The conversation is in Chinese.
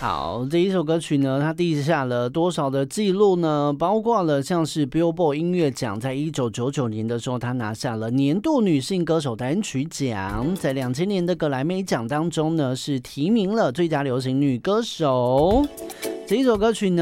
好，这一首歌曲呢，它立下了多少的记录呢？包括了像是 Billboard 音乐奖，在1999年的时候，它拿下了年度女性歌手单曲奖。在2000年的格莱美奖当中呢，是提名了最佳流行女歌手。这一首歌曲呢，